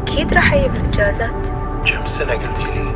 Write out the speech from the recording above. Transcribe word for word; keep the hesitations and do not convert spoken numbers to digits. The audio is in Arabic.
أكيد راح أجيب الإجازات. كم سنة قلتي لي؟